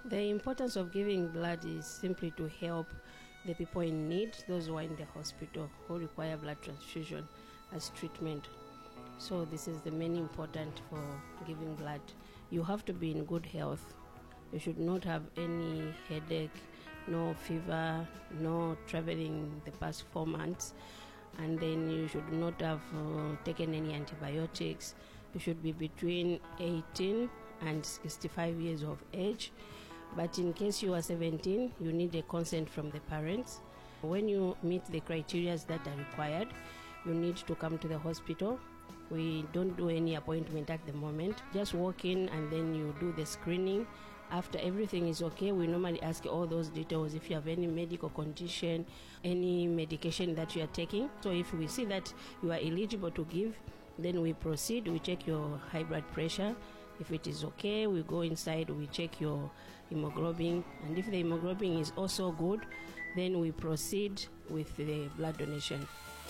The importance of giving blood is simply to help the people in need, those who are in the hospital who require blood transfusion as treatment. So this is the main important for giving blood. You have to be in good health. You should not have any headache, no fever, no traveling the past 4 months, and then you should not have taken any antibiotics. You should be between 18 and 65 years of age. But in case you are 17, you need a consent from the parents. When you meet the criteria that are required, you need to come to the hospital. We don't do any appointment at the moment. Just walk in and then you do the screening. After everything is okay, we normally ask all those details. If you have any medical condition, any medication that you are taking. So if we see that you are eligible to give, then we proceed. We check your high blood pressure. If it is okay, we go inside, we check your hemoglobin, and if the hemoglobin is also good, then we proceed with the blood donation.